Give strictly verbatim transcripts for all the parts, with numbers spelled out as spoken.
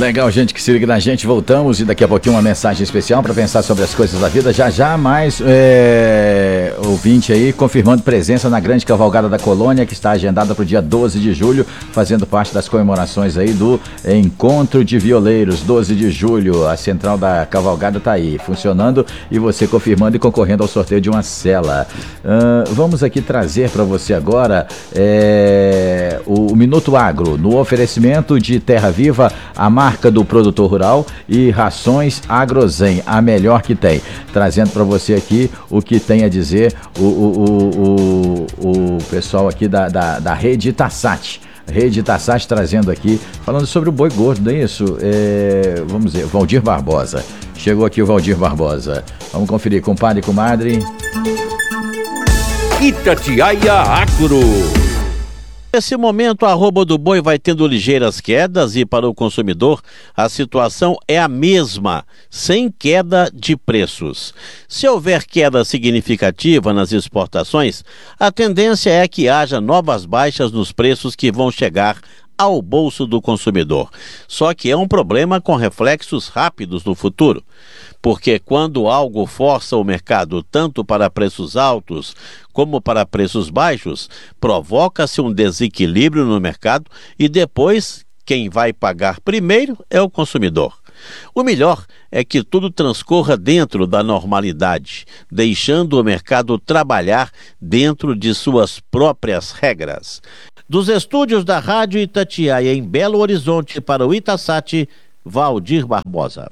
Legal, gente, que se liga na gente, voltamos e daqui a pouquinho uma mensagem especial para pensar sobre as coisas da vida. Já já mais é, ouvinte aí confirmando presença na grande cavalgada da Colônia, que está agendada para o dia doze de julho, fazendo parte das comemorações aí do Encontro de Violeiros, doze de julho. A central da cavalgada está aí funcionando e você confirmando e concorrendo ao sorteio de uma cela. Uh, vamos aqui trazer para você agora é, o, o Minuto Agro, no oferecimento de Terra Viva, a marca do produtor rural, e Rações Agrozen, a melhor que tem. Trazendo para você aqui o que tem a dizer o, o, o, o, o pessoal aqui da, da, da Rede Itassat. Rede Itassat trazendo aqui, falando sobre o boi gordo, não é isso? É, vamos ver, Valdir Barbosa. Chegou aqui o Valdir Barbosa. Vamos conferir, compadre e comadre. Itatiaia Agro. Nesse momento, a arroba do boi vai tendo ligeiras quedas e para o consumidor a situação é a mesma, sem queda de preços. Se houver queda significativa nas exportações, a tendência é que haja novas baixas nos preços que vão chegar ao bolso do consumidor. Só que é um problema com reflexos rápidos no futuro, porque quando algo força o mercado tanto para preços altos como para preços baixos, provoca-se um desequilíbrio no mercado e depois quem vai pagar primeiro é o consumidor. O melhor é que tudo transcorra dentro da normalidade, deixando o mercado trabalhar dentro de suas próprias regras. Dos estúdios da Rádio Itatiaia em Belo Horizonte para o Itassat, Valdir Barbosa.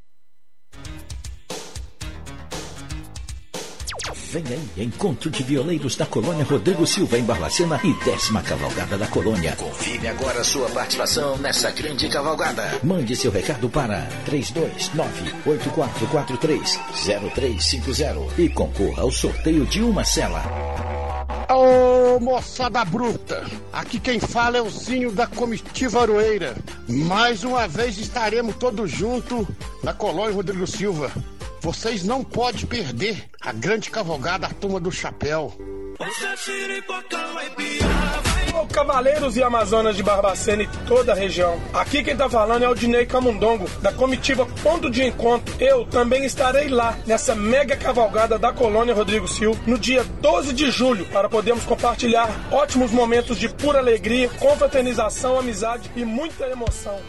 Vem aí, Encontro de Violeiros da Colônia Rodrigo Silva em Barbacena e décima cavalgada da Colônia. Confirme agora sua participação nessa grande cavalgada. Mande seu recado para três dois nove, oito quatro quatro três, zero três cinco zero e concorra ao sorteio de uma cela. Ô, moçada bruta, aqui quem fala é o Zinho da Comitiva Aroeira. Mais uma vez estaremos todos juntos na Colônia Rodrigo Silva. Vocês não podem perder a grande cavalgada, a Turma do Chapéu. Ô, cavaleiros e amazonas de Barbacena e toda a região. Aqui quem tá falando é o Dinei Camundongo, da comitiva Ponto de Encontro. Eu também estarei lá, nessa mega cavalgada da Colônia Rodrigo Silva, no dia doze de julho, para podermos compartilhar ótimos momentos de pura alegria, confraternização, amizade e muita emoção.